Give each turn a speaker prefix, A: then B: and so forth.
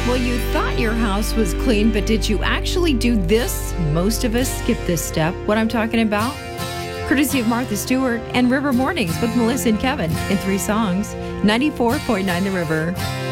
A: Well, you thought your house was clean, but did you actually do this? Most of us skip this step. What I'm talking about? Courtesy of Martha Stewart and River Mornings with Melissa and Kevin in 3 songs. 94.9 The River.